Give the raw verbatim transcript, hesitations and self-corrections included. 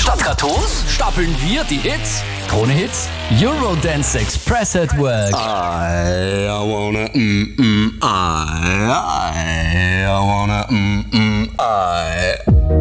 Statt Kartons stapeln wir die Hits. Krone Hits, Eurodance Express at Work. I, I wanna mm mm I, I, I wanna mm mm I.